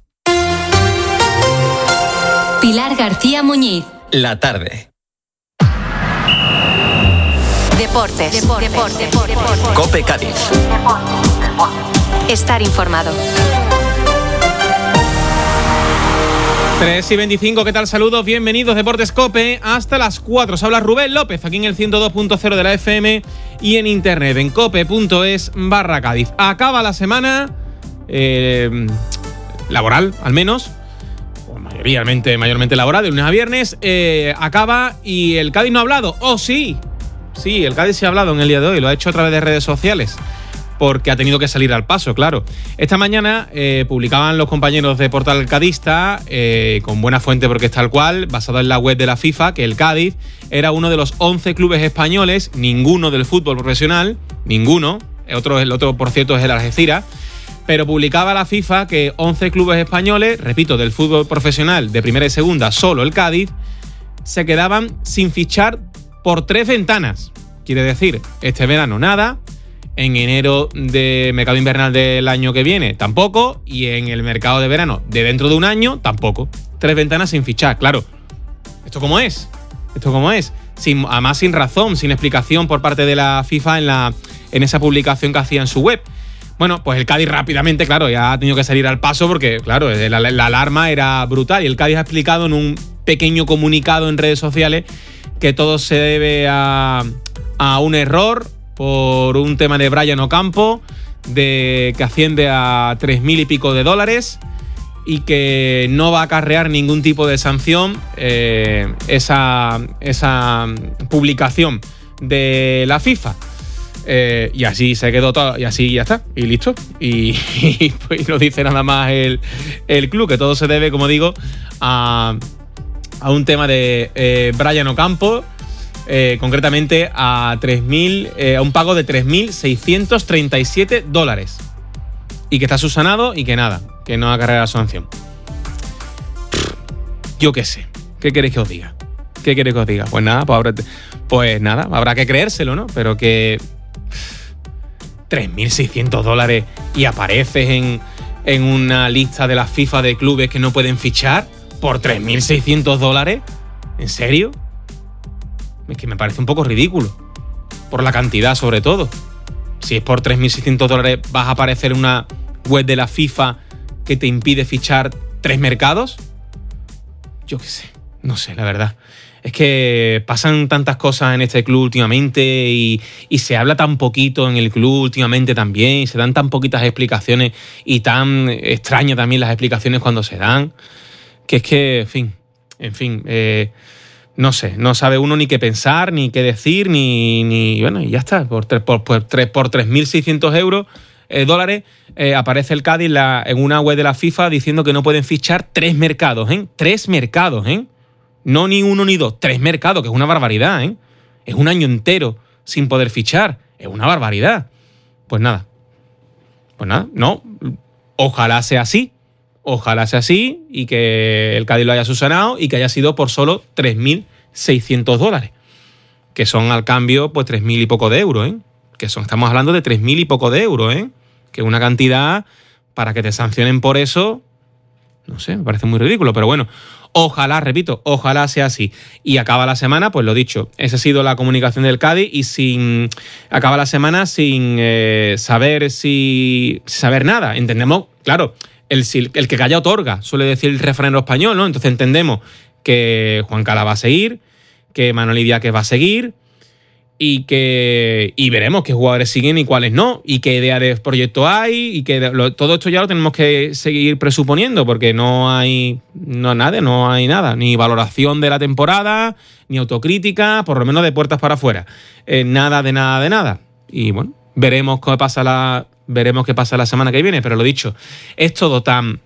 Pilar García Muñiz. La tarde. Deportes. COPE Cádiz. Estar informado. 3:25, ¿qué tal? Saludos, bienvenidos Deportes COPE hasta las 4. Os habla Rubén López, aquí en el 102.0 de la FM y en internet, en cope.es/Cádiz. Acaba la semana laboral, al menos, o mayormente laboral, de lunes a viernes, acaba y el Cádiz no ha hablado. ¡Oh, sí! Sí, el Cádiz sí ha hablado en el día de hoy, lo ha hecho a través de redes sociales, porque ha tenido que salir al paso, claro. Esta mañana publicaban los compañeros de Portal Cadista, con buena fuente porque es tal cual, basado en la web de la FIFA, que el Cádiz era uno de los 11 clubes españoles, ninguno del fútbol profesional, ninguno, el otro por cierto es el Algeciras, pero publicaba la FIFA que 11 clubes españoles, repito, del fútbol profesional de primera y segunda, solo el Cádiz, se quedaban sin fichar por 3 ventanas. Quiere decir, este verano nada, en enero de mercado invernal del año que viene tampoco, y en el mercado de verano de dentro de un año tampoco. 3 ventanas sin fichar, claro. ¿Esto cómo es? Además sin razón, sin explicación por parte de la FIFA en esa publicación que hacía en su web. Bueno, pues el Cádiz rápidamente, claro, ya ha tenido que salir al paso porque, claro, la alarma era brutal, y el Cádiz ha explicado en un pequeño comunicado en redes sociales que todo se debe a un error por un tema de Brian Ocampo, que asciende a 3.000 y pico de dólares, y que no va a acarrear ningún tipo de sanción esa publicación de la FIFA. Y así se quedó todo, y así ya está, y listo. Y pues lo dice nada más el club, que todo se debe, como digo, a un tema de Brian Ocampo. Concretamente a un pago de 3.637 dólares. Y que está subsanado y que nada, que no acarrea la sanción. Yo qué sé. ¿Qué queréis que os diga? Pues nada, habrá que creérselo, ¿no? Pero que 3.600 dólares y apareces en una lista de la FIFA de clubes que no pueden fichar por 3.600 dólares. ¿En serio? Es que me parece un poco ridículo. Por la cantidad, sobre todo. Si es por 3.600 dólares, vas a aparecer en una web de la FIFA que te impide fichar 3 mercados. Yo qué sé. No sé, la verdad. Es que pasan tantas cosas en este club últimamente y se habla tan poquito en el club últimamente también. Y se dan tan poquitas explicaciones y tan extrañas también las explicaciones cuando se dan. Que es que, en fin, no sé, no sabe uno ni qué pensar, ni qué decir, ni bueno, y ya está. Por 3.600 dólares aparece el Cádiz en una web de la FIFA diciendo que no pueden fichar 3 mercados, ¿eh? 3 mercados, ¿eh? No ni uno ni dos, 3 mercados, que es una barbaridad, ¿eh? Es un año entero sin poder fichar, es una barbaridad. Pues nada, no, ojalá sea así y que el Cádiz lo haya subsanado y que haya sido por solo 3.600 dólares, que son al cambio pues 3.000 y poco de euros, ¿eh? Estamos hablando de 3.000 y poco de euros, ¿eh? Que es una cantidad para que te sancionen por eso, no sé, me parece muy ridículo, pero bueno, ojalá sea así. Y acaba la semana, pues lo dicho, esa ha sido la comunicación del Cádiz, y acaba la semana sin saber nada. Entendemos, claro, el que calla otorga, suele decir el refrán español, ¿no? Entonces entendemos que Juan Cala va a seguir, que Manuel Idiáquez va a seguir, y veremos qué jugadores siguen y cuáles no, y qué idea de proyecto hay, y que todo esto ya lo tenemos que seguir presuponiendo, porque no hay nada, ni valoración de la temporada, ni autocrítica, por lo menos de puertas para afuera. Nada. Y bueno, veremos qué pasa la semana que viene, pero lo dicho, es todo tan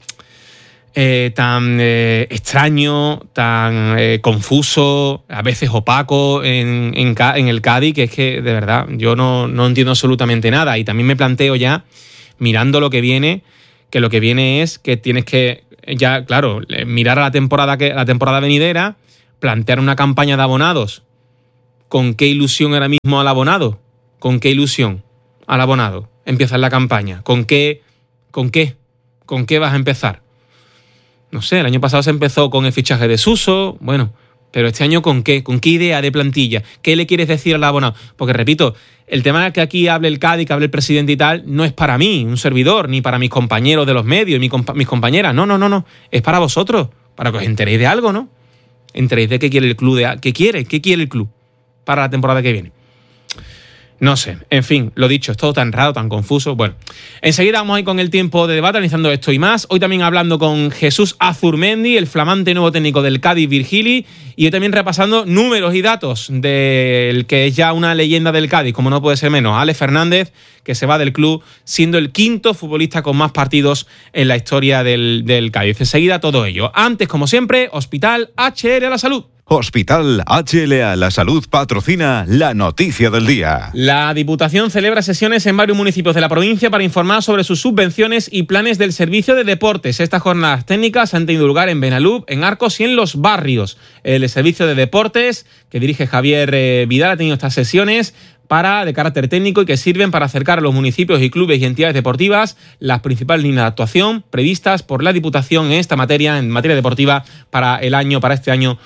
extraño, tan confuso, a veces opaco en el Cádiz, que es que de verdad yo no entiendo absolutamente nada. Y también me planteo ya, mirando lo que viene, que lo que viene es que tienes que ya, claro, mirar a la temporada venidera, plantear una campaña de abonados. ¿Con qué ilusión ahora mismo al abonado? ¿Con qué ilusión al abonado empiezas la campaña? ¿Con qué vas a empezar? No sé, el año pasado se empezó con el fichaje de Suso, bueno, pero este año ¿con qué? ¿Con qué idea de plantilla? ¿Qué le quieres decir al abonado? Porque repito, el tema que aquí hable el Cádiz, que hable el presidente y tal, no es para mí, un servidor, ni para mis compañeros de los medios, mis compañeras, no, es para vosotros. para que os enteréis de algo, ¿no? Enteréis de qué quiere el club, qué quiere el club para la temporada que viene. No sé, en fin, lo dicho, es todo tan raro, tan confuso. Bueno, enseguida vamos a ir con el tiempo de debate, analizando esto y más. Hoy también hablando con Jesús Azurmendi, el flamante nuevo técnico del Cádiz, Virgili, y hoy también repasando números y datos del que es ya una leyenda del Cádiz, como no puede ser menos, Alex Fernández, que se va del club siendo el quinto futbolista con más partidos en la historia del Cádiz. Enseguida todo ello. Antes, como siempre, Hospital HL a la Salud. Hospital HLA La Salud patrocina la noticia del día. La Diputación celebra sesiones en varios municipios de la provincia para informar sobre sus subvenciones y planes del servicio de deportes. Estas jornadas técnicas han tenido lugar en Benalub, en Arcos y en Los Barrios. El servicio de deportes que dirige Javier Vidal ha tenido estas sesiones de carácter técnico y que sirven para acercar a los municipios y clubes y entidades deportivas las principales líneas de actuación previstas por la Diputación en esta materia, en materia deportiva, para este año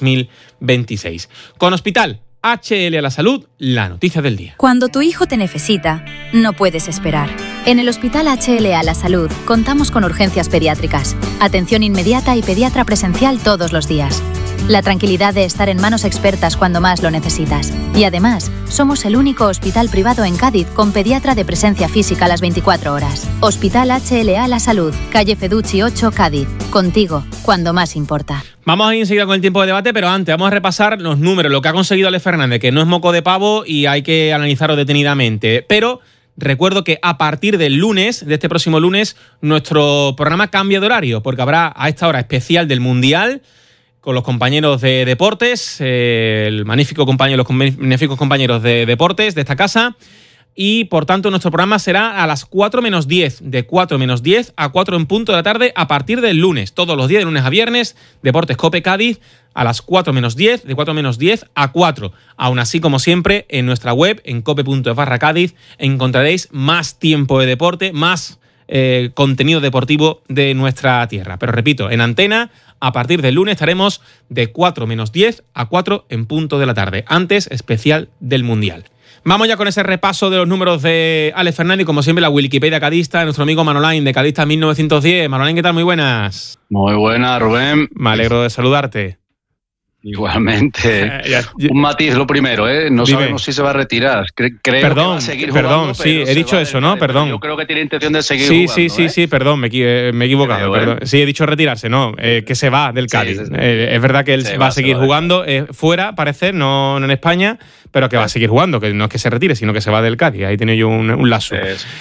2026. Con Hospital HL a la Salud, la noticia del día. Cuando tu hijo te necesita, no puedes esperar. En el Hospital HL a la Salud contamos con urgencias pediátricas, atención inmediata y pediatra presencial todos los días. La tranquilidad de estar en manos expertas cuando más lo necesitas. Y además, somos el único hospital privado en Cádiz con pediatra de presencia física a las 24 horas. Hospital HLA La Salud, calle Feducci 8, Cádiz. Contigo, cuando más importa. Vamos a ir enseguida con el tiempo de debate, pero antes vamos a repasar los números, lo que ha conseguido Alex Fernández, que no es moco de pavo y hay que analizarlo detenidamente. Pero recuerdo que a partir del lunes, de este próximo lunes, nuestro programa cambia de horario, porque habrá a esta hora especial del Mundial con los compañeros de deportes, los magníficos compañeros de deportes de esta casa, y por tanto nuestro programa será a las 4 menos 10, de 4 menos 10 a 4 en punto de la tarde a partir del lunes, todos los días de lunes a viernes, Deportes Cope Cádiz, a las 4 menos 10, de 4 menos 10 a 4. Aún así, como siempre, en nuestra web, en cope.es/Cádiz, encontraréis más tiempo de deporte, más contenido deportivo de nuestra tierra. Pero repito, en antena, a partir del lunes estaremos de 4 menos 10 a 4 en punto de la tarde. Antes, especial del Mundial. Vamos ya con ese repaso de los números de Alex Fernández. Como siempre, la Wikipedia cadista, nuestro amigo Manolain, de Cadista 1910. Manolain, ¿qué tal? Muy buenas. Muy buenas, Rubén. Me alegro de saludarte. Igualmente. Un matiz, lo primero, ¿eh? No sabemos si se va a retirar. Creo que va a seguir jugando. Perdón, sí, he dicho eso, ¿no? Perdón. Yo creo que tiene intención de seguir jugando. Sí, perdón, me he equivocado. Perdón. Sí, he dicho retirarse, no, que se va del Cádiz. Sí. Es verdad que él va a seguir jugando fuera, parece, no en España, pero que va a seguir jugando, que no es que se retire, sino que se va del Cádiz. Ahí tiene yo un lazo.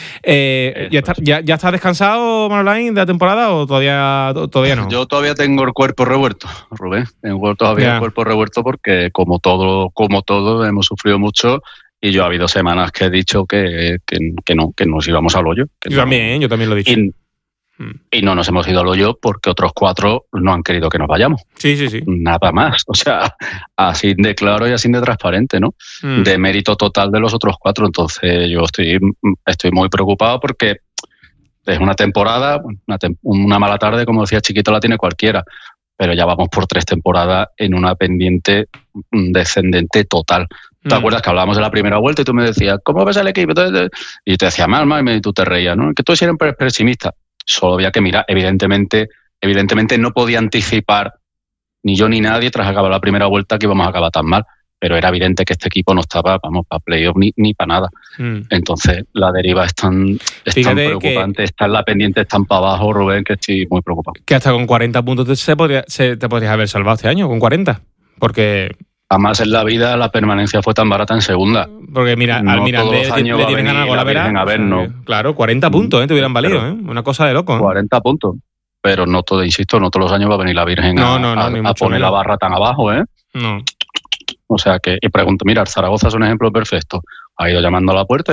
¿Ya estás descansado, Manolain, de la temporada o todavía no? Yo todavía tengo el cuerpo revuelto, Rubén. Tengo todavía el cuerpo revuelto porque, como todo, hemos sufrido mucho. Y yo ha habido semanas que he dicho que nos íbamos al hoyo. Yo también lo he dicho. Y no nos hemos ido al hoyo porque otros 4 no han querido que nos vayamos. Sí. Nada más. O sea, así de claro y así de transparente, ¿no? De mérito total de los otros 4. Entonces yo estoy muy preocupado porque es una temporada, una mala tarde, como decía Chiquito, la tiene cualquiera. Pero ya vamos por 3 temporadas en una pendiente descendente total. ¿Te acuerdas que hablábamos de la primera vuelta y tú me decías, ¿cómo ves al equipo? Y te decía mal, y tú te reías, ¿no? Que tú siempre eres pesimista. Solo había que mirar. Evidentemente no podía anticipar, ni yo ni nadie, tras acabar la primera vuelta, que íbamos a acabar tan mal. Pero era evidente que este equipo no estaba, para playoff ni para nada. Entonces, la deriva es tan preocupante, está en la pendiente, están para abajo, Rubén, que estoy muy preocupado. Que hasta con 40 puntos te podrías haber salvado este año, con 40. Porque jamás en la vida la permanencia fue tan barata en segunda. Porque mira, al Mirandés le tienen ganado la vera. Claro, 40 puntos te hubieran valido, una cosa de loco. 40 puntos. Pero no todos los años va a venir la Virgen a poner la barra tan abajo, ¿eh? No. O sea que, y pregunto, mira, el Zaragoza es un ejemplo perfecto. Ha ido llamando a la puerta,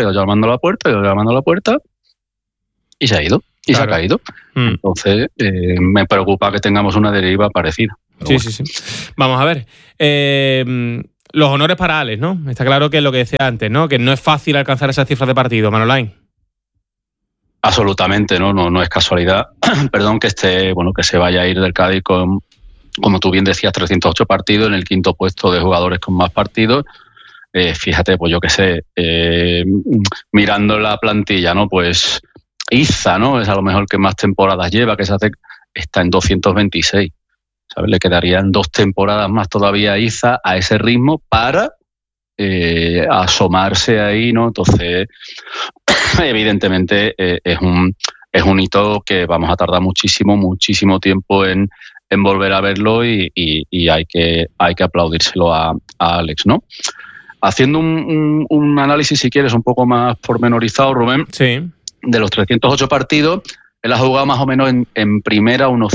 y se ha ido, y se ha caído. Entonces, me preocupa que tengamos una deriva parecida. Sí. Vamos a ver. Los honores para Alex, ¿no? Está claro que es lo que decía antes, ¿no? Que no es fácil alcanzar esas cifras de partido, Manolain. Absolutamente, no es casualidad. Perdón, que se vaya a ir del Cádiz con, como tú bien decías, 308 partidos, en el 5º puesto de jugadores con más partidos. Fíjate, pues yo qué sé, mirando la plantilla, ¿no? Pues Iza, ¿no? Es a lo mejor que más temporadas lleva, está en 226. ¿sabes? Le quedarían 2 temporadas más todavía a Iza a ese ritmo para asomarse ahí, ¿no? Entonces, evidentemente es un hito que vamos a tardar muchísimo tiempo en volver a verlo y hay que aplaudírselo a Alex, ¿no? Haciendo un análisis, si quieres, un poco más pormenorizado, Rubén, sí, de los 308 partidos, él ha jugado más o menos en primera unos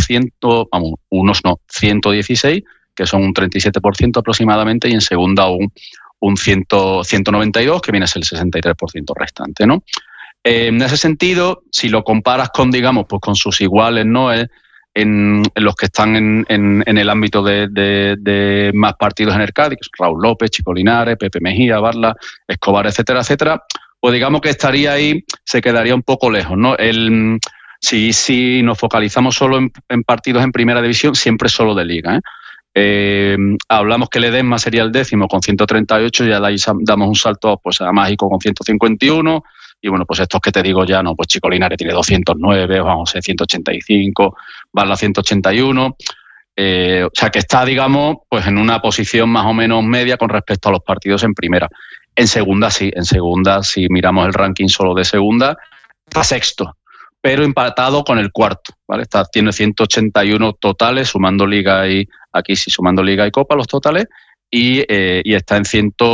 116, que son un 37% aproximadamente, y en segunda un 192, que viene a ser el 63% restante, ¿no? En ese sentido, si lo comparas con, digamos, pues con sus iguales, ¿no? En los que están en el ámbito de más partidos en el Cádiz, Raúl López, Chico Linares, Pepe Mejía, Barla, Escobar, etcétera, pues digamos que estaría ahí, se quedaría un poco lejos, ¿no? Si nos focalizamos solo en partidos en primera división, siempre solo de liga, ¿eh? Hablamos que Ledesma sería el 10º con 138, y ahí damos un salto pues a Mágico con 151, y bueno, pues estos que te digo ya, no, pues Chico Linares tiene 209, vamos a ser 185, Barla 181, o sea que está, digamos, pues en una posición más o menos media con respecto a los partidos en primera. En segunda, si miramos el ranking solo de segunda, está sexto, pero empatado con el cuarto, ¿vale? Tiene 181 totales, sumando Liga y Copa, los totales, y está en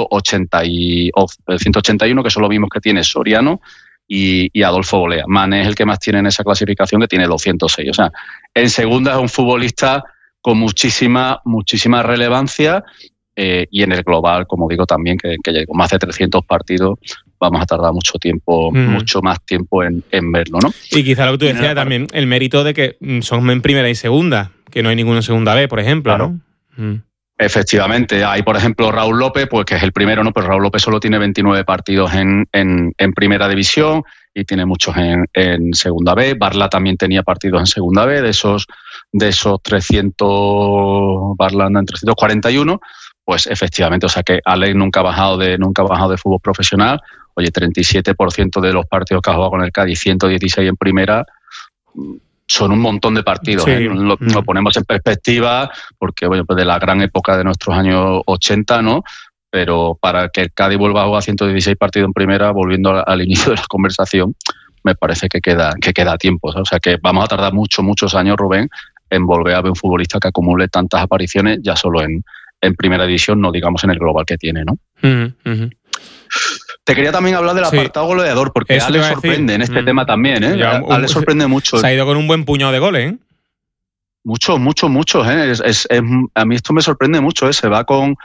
181, que son los mismos que tiene Soriano y Adolfo Bolea. Mané es el que más tiene en esa clasificación, que tiene 206. O sea, en segunda es un futbolista con muchísima relevancia, y en el global, como digo, también, que con más de 300 partidos vamos a tardar mucho más tiempo en verlo, ¿no? Y quizá lo que tú decías también, el mérito de que son en primera y segunda, que no hay ninguno en segunda B, por ejemplo, claro, ¿no? Efectivamente. Hay, por ejemplo, Raúl López, pues que es el primero, ¿no? Pero Raúl López solo tiene 29 partidos en primera división y tiene muchos en segunda B. Barla también tenía partidos en segunda B, de esos 300, Barla anda en 341. Pues efectivamente, o sea que Alex nunca ha bajado de fútbol profesional. Oye, 37% de los partidos que ha jugado con el Cádiz, 116 en primera, son un montón de partidos. Sí. Lo ponemos en perspectiva, porque bueno, pues de la gran época de nuestros años 80, ¿no? Pero para que el Cádiz vuelva a jugar 116 partidos en primera, volviendo al inicio de la conversación, me parece que queda tiempo, ¿sabes? O sea que vamos a tardar muchos años, Rubén, en volver a ver un futbolista que acumule tantas apariciones, ya solo en primera división, no digamos en el global que tiene, ¿no? Te quería también hablar del apartado goleador, porque Alex sorprende en este tema también, ¿eh? Alex sorprende mucho. Se ha ido con un buen puñado de goles, ¿eh? Muchos, ¿eh? A mí esto me sorprende mucho, ¿eh? Se va con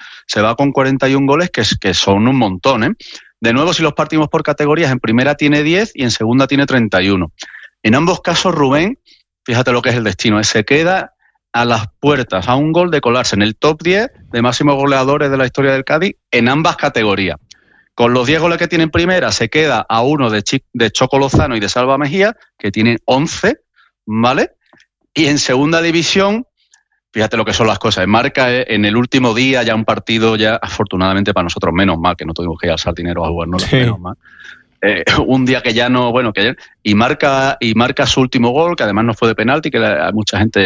41 goles, que son un montón, ¿eh? De nuevo, si los partimos por categorías, en primera tiene 10 y en segunda tiene 31. En ambos casos, Rubén, fíjate lo que es el destino, se queda a las puertas, a un gol de colarse en el top 10 de máximos goleadores de la historia del Cádiz en ambas categorías. Con los 10 goles que tiene en primera, se queda a uno de Choco Lozano y de Salva Mejía, que tienen 11, ¿vale? Y en segunda división, fíjate lo que son las cosas, marca en el último día, ya un partido, ya afortunadamente para nosotros, menos mal, que no tuvimos que ir al Sardinero a jugar, ¿no? Sí. Menos mal. Un día que ya no, bueno, y marca su último gol, que además no fue de penalti, que a mucha gente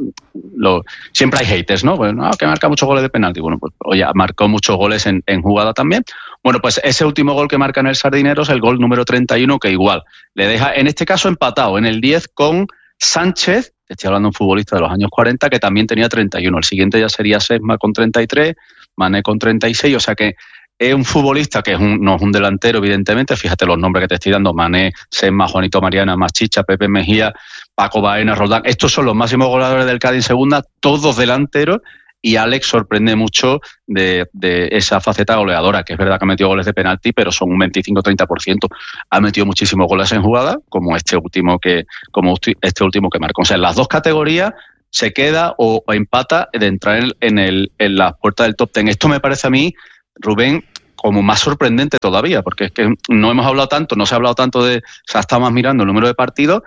siempre hay haters, ¿no? Pues no, que marca muchos goles de penalti. Bueno, pues oye, marcó muchos goles en jugada también. Bueno, pues ese último gol que marca en el Sardinero es el gol número 31, que igual le deja, en este caso, empatado en el 10 con Sánchez, estoy hablando de un futbolista de los años 40, que también tenía 31. El siguiente ya sería Sesma con 33, Mané con 36, o sea que es un futbolista que no es un delantero, evidentemente. Fíjate los nombres que te estoy dando: Mané, Sesma, Juanito Mariana, Machicha, Pepe Mejía, Paco Baena, Roldán. Estos son los máximos goleadores del Cádiz en segunda, todos delanteros, y Alex sorprende mucho de esa faceta goleadora, que es verdad que ha metido goles de penalti, pero son un 25-30%. Ha metido muchísimos goles en jugada, como este último que marcó. O sea, en las dos categorías se queda o empata de entrar en la puerta del top 10. Esto me parece a mí, Rubén, como más sorprendente todavía, porque es que no se ha hablado tanto se ha estado más mirando el número de partidos,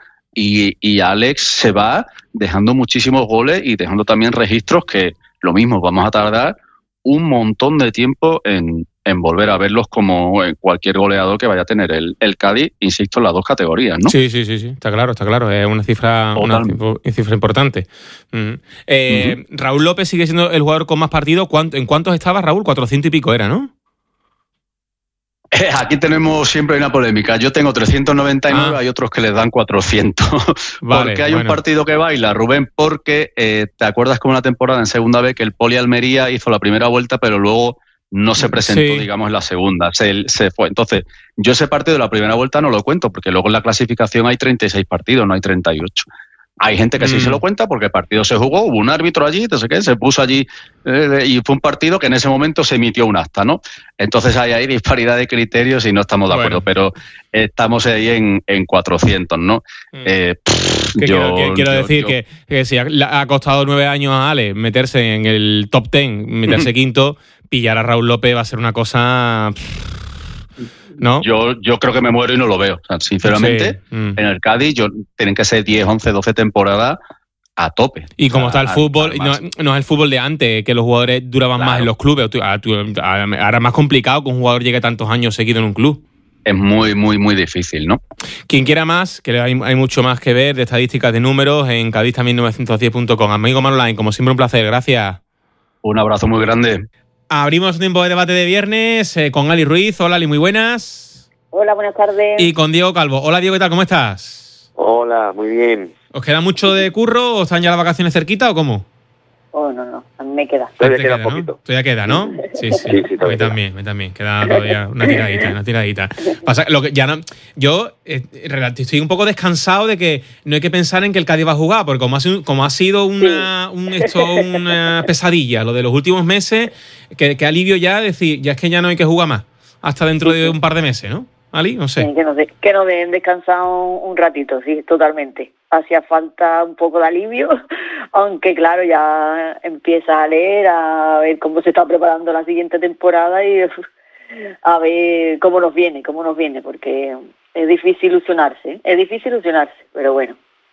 y Alex se va dejando muchísimos goles y dejando también registros que, lo mismo, vamos a tardar un montón de tiempo en volver a verlos como cualquier goleador que vaya a tener el Cádiz, insisto, en las dos categorías, ¿no? Sí, está claro, es una cifra importante. Raúl López sigue siendo el jugador con más partidos. ¿En cuántos estaba Raúl? 400 y pico era, ¿no? Aquí tenemos siempre una polémica. Yo tengo 399, hay otros que les dan 400. Porque hay un partido que baila, Rubén, porque ¿te acuerdas como una temporada en segunda B que el Poli Almería hizo la primera vuelta, pero luego no se presentó, digamos, en la segunda? Se fue. Entonces, yo ese partido de la primera vuelta no lo cuento, porque luego en la clasificación hay 36 partidos, no hay 38. Hay gente que sí se lo cuenta porque el partido se jugó, hubo un árbitro allí, no sé qué, se puso allí y fue un partido que en ese momento se emitió un acta, ¿no? Entonces hay disparidad de criterios y no estamos de acuerdo, pero estamos ahí en 400, ¿no? Quiero decir que si ha costado 9 años a Ale meterse en el top 10, meterse quinto, pillar a Raúl López va a ser una cosa... ¿No? Yo creo que me muero y no lo veo. O sea, sinceramente, en el Cádiz tienen que ser 10, 11, 12 temporadas a tope. Y como está el fútbol, no es el fútbol de antes, que los jugadores duraban más en los clubes. Ahora es más complicado que un jugador llegue tantos años seguido en un club. Es muy, muy, muy difícil, ¿no? Quien quiera más, que hay mucho más que ver de estadísticas, de números, en cadiztambién910.com. Amigo Manolайн, como siempre un placer, gracias. Un abrazo muy grande. Abrimos un tiempo de debate de viernes con Ali Ruiz. Hola, Ali, muy buenas. Hola, buenas tardes. Y con Diego Calvo. Hola, Diego, ¿qué tal? ¿Cómo estás? Hola, muy bien. ¿Os queda mucho de curro o están ya las vacaciones cerquita o cómo? Oh, no, a mí me queda. Todavía queda poquito. Todavía queda, ¿no? Sí. A mí también. Queda todavía una tiradita. Pasa, yo estoy un poco descansado de que no hay que pensar en que el Cádiz va a jugar, porque como ha sido una pesadilla lo de los últimos meses, que alivio ya decir, ya es que ya no hay que jugar más, hasta dentro de un par de meses, ¿no? Ali, no sé. Sí, que nos den descansar un ratito, sí, totalmente. Hacía falta un poco de alivio, aunque claro, ya empieza a leer, a ver cómo se está preparando la siguiente temporada y a ver cómo nos viene, porque es difícil ilusionarse, pero bueno.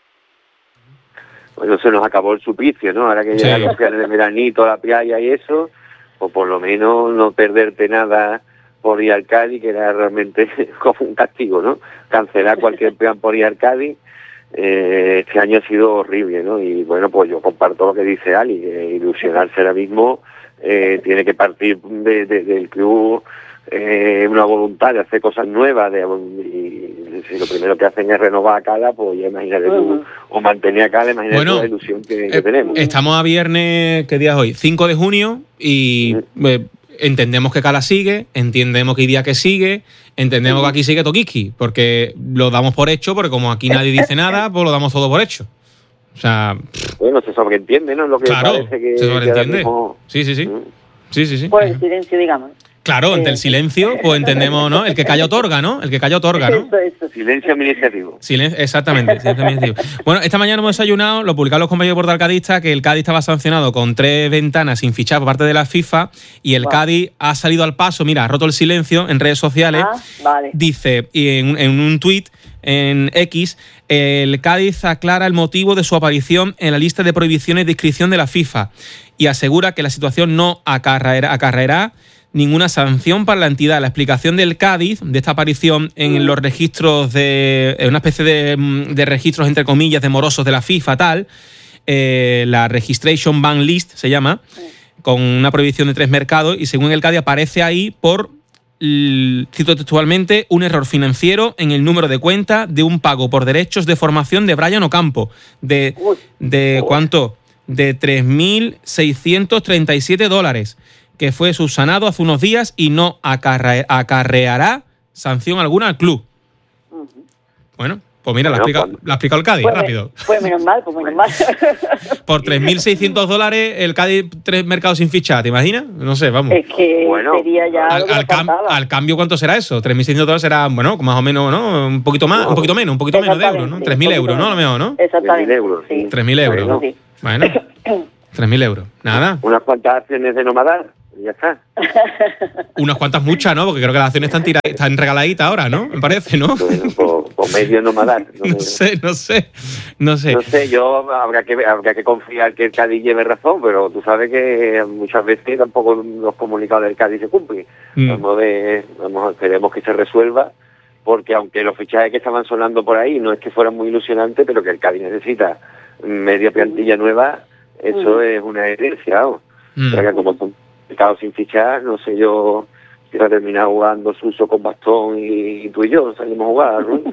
Bueno, se nos acabó el suplicio, ¿no? Ahora que llegan los planes de veranito, la playa y eso, o por lo menos no perderte nada por ir al Cádiz, que era realmente como un castigo, ¿no? Cancelar cualquier plan por ir al Cádiz. Este año ha sido horrible, ¿no? Y bueno, pues yo comparto lo que dice Ali, que ilusionarse ahora mismo tiene que partir del club, una voluntad de hacer cosas nuevas, y si lo primero que hacen es renovar a Cala, pues ya imagínate tú, o mantener a Cala, imagínate tú la ilusión que tenemos. Estamos a viernes, ¿qué día es hoy? 5 de junio y... entendemos que Cala sigue, entendemos que Idia que sigue, entendemos que aquí sigue Tokiski, porque lo damos por hecho, porque como aquí nadie dice nada, pues lo damos todo por hecho. O sea... Bueno, se sobreentiende, ¿no? Lo que parece que se sobreentiende. Mismo... Sí. Por el silencio, digamos. Claro, ante el silencio, pues entendemos, ¿no? El que calla otorga, ¿no? Eso. Silencio administrativo. Exactamente, silencio administrativo. Bueno, esta mañana hemos desayunado, lo publicaron los compañeros de Portal Cadista, que el Cádiz estaba sancionado con 3 ventanas sin fichar por parte de la FIFA y el Cádiz ha salido al paso, mira, ha roto el silencio en redes sociales. Vale. Dice, y en un tuit en X, el Cádiz aclara el motivo de su aparición en la lista de prohibiciones de inscripción de la FIFA y asegura que la situación no acarreará ninguna sanción para la entidad. La explicación del Cádiz de esta aparición en los registros una especie de registros entre comillas de morosos de la FIFA tal, la Registration Ban List se llama, con una prohibición de 3 mercados y según el Cádiz aparece ahí por, cito textualmente, un error financiero en el número de cuenta de un pago por derechos de formación de Brian Ocampo de ¿cuánto? De $3.637, que fue subsanado hace unos días y no acarreará sanción alguna al club. Bueno, pues mira, la ha explicado el Cádiz, rápido. Pues menos mal. Por $3.600 el Cádiz 3 mercados sin fichar, ¿te imaginas? No sé, vamos. Es que sería ya al cambio, ¿cuánto será eso? $3.600 será, bueno, más o menos, ¿no? Un poquito más, un poquito menos de euros, ¿no? 3.000 euros, ¿no? A lo mejor, ¿no? Exactamente. 3.000 euros. Sí. 3.000 euros. Bueno. Bueno, 3.000 euros. Nada. Unas cuantas acciones de Nomadar. Ya está. Unas cuantas muchas, ¿no? Porque creo que las acciones están regaladitas ahora, ¿no? Me parece, ¿no? Bueno, o medio nómada. No sé, yo habrá que confiar que el Cádiz lleve razón, pero tú sabes que muchas veces tampoco los comunicados del Cádiz se cumplen. Esperemos que se resuelva, porque aunque los fichajes que estaban sonando por ahí no es que fueran muy ilusionantes, pero que el Cádiz necesita media plantilla nueva, eso es una herencia, ¿no? O sea, que como complicado sin fichar, no sé yo si va a terminar jugando Suso con bastón y tú y yo salimos a jugar, ¿no?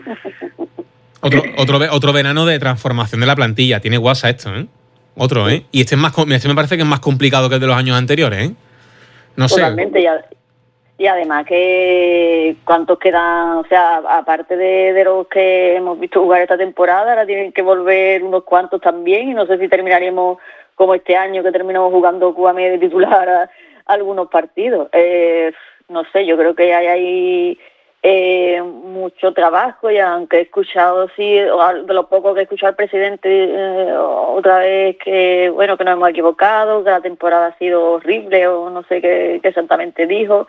Otro verano de transformación de la plantilla. Tiene guasa esto, ¿eh? Otro, ¿eh? Y este me parece que es más complicado que el de los años anteriores, ¿eh? No sé. Totalmente, y además que cuántos quedan, o sea, aparte de los que hemos visto jugar esta temporada, ahora tienen que volver unos cuantos también, y no sé si terminaremos como este año que terminamos jugando Cuame de titular a algunos partidos. No sé, yo creo que hay mucho trabajo, y aunque he escuchado, sí, de lo poco que he escuchado al presidente otra vez, que bueno, que nos hemos equivocado, que la temporada ha sido horrible, o no sé qué exactamente dijo,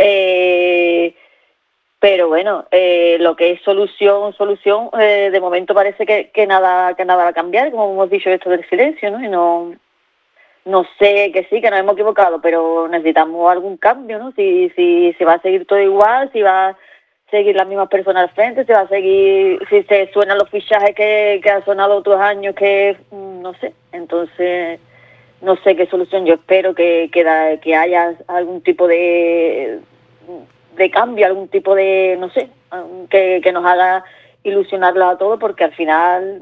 pero bueno, lo que es solución, de momento parece que nada va a cambiar, como hemos dicho, esto del silencio, ¿no? Y no sé, que sí, que nos hemos equivocado, pero necesitamos algún cambio, ¿no? Si va a seguir todo igual, si va a seguir las mismas personas al frente, si va a seguir, si se suenan los fichajes que ha sonado otros años, que no sé. Entonces, no sé qué solución. Yo espero que haya algún tipo de cambio, algún tipo de, no sé, que nos haga ilusionarlo a todos, porque al final,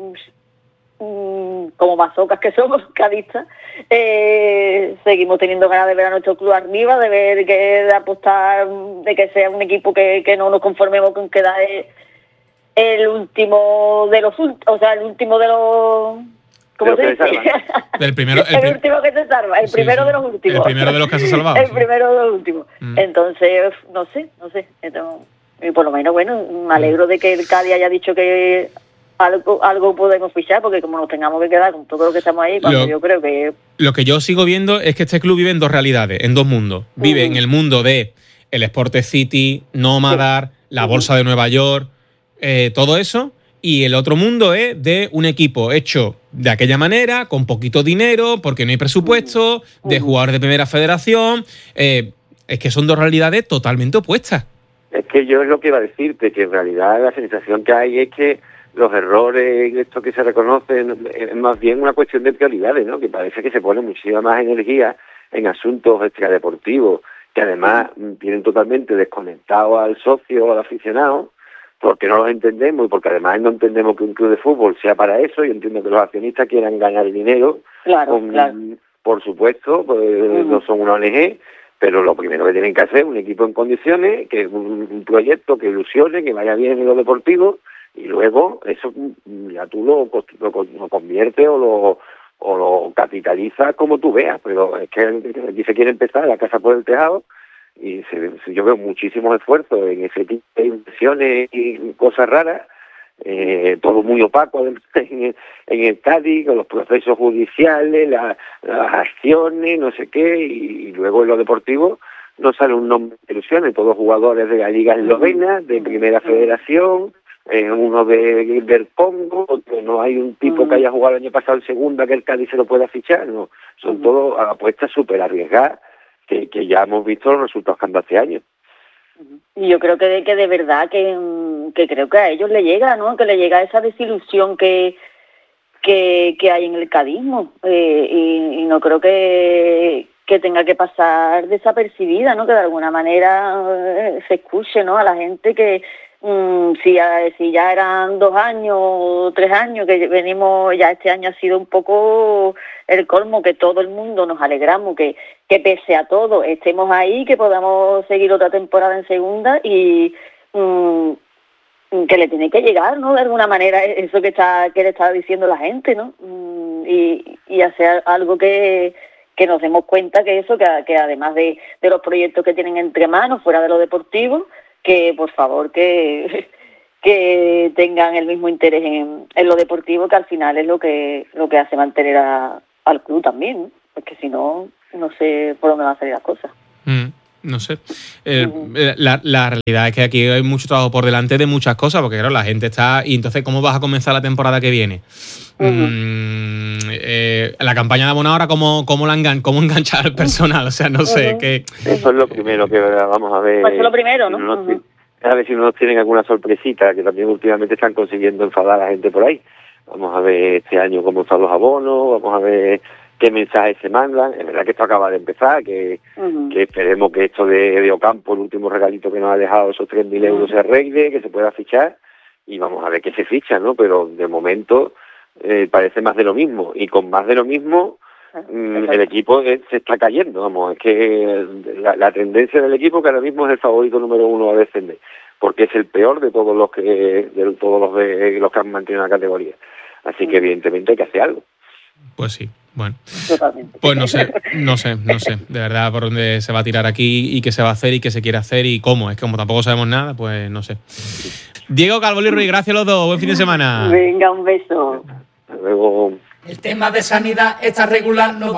como mazocas que somos, cadistas, seguimos teniendo ganas de ver a nuestro club arriba, de apostar, de que sea un equipo que no nos conformemos con quedar el último de los ¿cómo se dice? El primero que se salva, el primero de los últimos. El primero de los que se ha salvado. El primero de los últimos. Entonces, no sé. Y por lo menos, bueno, me alegro de que el Cádiz haya dicho que algo podemos fichar, porque como nos tengamos que quedar con todo lo que estamos ahí, yo creo que... Lo que yo sigo viendo es que este club vive en dos realidades, en dos mundos. Vive en el mundo de el Sport City, Nómadar, la Bolsa de Nueva York, todo eso, y el otro mundo es de un equipo hecho de aquella manera, con poquito dinero, porque no hay presupuesto, de jugadores de primera federación. Es que son dos realidades totalmente opuestas. Es que yo es lo que iba a decirte, que en realidad la sensación que hay es que los errores, esto que se reconocen, es más bien una cuestión de prioridades, ¿no? Que parece que se pone muchísima más energía en asuntos extradeportivos, que además tienen totalmente desconectado al socio o al aficionado, porque no los entendemos y porque además no entendemos que un club de fútbol sea para eso. Yo entiendo que los accionistas quieran ganar dinero, claro. Por supuesto, pues, no son una ONG, pero lo primero que tienen que hacer es un equipo en condiciones, que es un proyecto que ilusione, que vaya bien en lo deportivo, y luego eso ya tú lo conviertes o lo capitalizas como tú veas. Pero es que aquí se quiere empezar la casa por el tejado, y yo veo muchísimos esfuerzos en ese tipo de inversiones y cosas raras, todo muy opaco en el Cádiz, con los procesos judiciales, las acciones, no sé qué, y luego en lo deportivo no sale un nombre de ilusiones, todos jugadores de la Liga Eslovena, de Primera Federación, uno del Congo, otro no hay un tipo que haya jugado el año pasado en segunda que el Cádiz se lo pueda fichar, no, son todos apuestas súper arriesgadas, que ya hemos visto los resultados que han dado este año. Y yo creo que de verdad que creo que a ellos le llega, ¿no? Que le llega esa desilusión que hay en el cadismo, y no creo que tenga que pasar desapercibida, ¿no? Que de alguna manera se escuche, ¿no? A la gente que si ya eran 2 años o 3 años que venimos, ya este año ha sido un poco el colmo, que todo el mundo nos alegramos que pese a todo estemos ahí, que podamos seguir otra temporada en segunda, y que le tiene que llegar, ¿no? De alguna manera eso que le está diciendo la gente, ¿no? Y hacer algo que nos demos cuenta que eso, que además de los proyectos que tienen entre manos, fuera de lo deportivo, que por favor que tengan el mismo interés en lo deportivo, que al final es lo que hace mantener al club también, ¿no? Porque si no, no sé por dónde van a salir las cosas. No sé. La realidad es que aquí hay mucho trabajo por delante de muchas cosas, porque claro, la gente está... Y entonces, ¿cómo vas a comenzar la temporada que viene? La campaña de abonado ahora, ¿cómo enganchar al personal? O sea, no sé. Eso es lo primero que vamos a ver. Pues eso es lo primero, ¿no? A ver si no nos tienen alguna sorpresita, que también últimamente están consiguiendo enfadar a la gente por ahí. Vamos a ver este año cómo están los abonos, vamos a ver qué mensajes se mandan. Es verdad que esto acaba de empezar, que esperemos que esto de Ocampo, el último regalito que nos ha dejado, esos 3.000 euros, se arregle, que se pueda fichar, y vamos a ver qué se ficha, ¿no? Pero de momento parece más de lo mismo, y con más de lo mismo el equipo se está cayendo, vamos, es que la tendencia del equipo que ahora mismo es el favorito número 1 a descender, porque es el peor de todos los que han mantenido la categoría. Así que evidentemente hay que hacer algo. Pues sí, bueno. Totalmente. Pues no sé, de verdad, por dónde se va a tirar aquí y qué se va a hacer y qué se quiere hacer y cómo. Es que como tampoco sabemos nada, pues no sé. Diego, Calvo y Ruiz, gracias a los dos. Buen fin de semana. Venga, un beso. Luego... El tema de sanidad está regular, no va